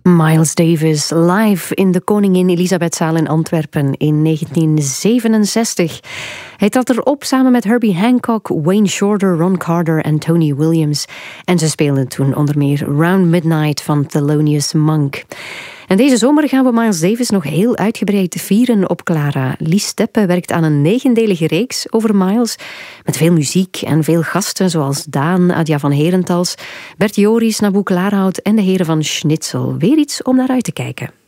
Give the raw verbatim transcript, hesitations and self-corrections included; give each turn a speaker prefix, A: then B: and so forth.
A: Miles Davis live in de Koningin Elisabethzaal in Antwerpen in negentien zevenenzestig. Hij trad erop samen met Herbie Hancock, Wayne Shorter, Ron Carter en Tony Williams. En ze speelden toen onder meer Round Midnight van Thelonious Monk. En deze zomer gaan we Miles Davis nog heel uitgebreid vieren op Clara. Lies Steppe werkt aan een negendelige reeks over Miles, met veel muziek en veel gasten zoals Daan, Adja van Herentals, Bert Joris, Naboe Klaarhout en de heren van Schnitzel. Weer iets om naar uit te kijken.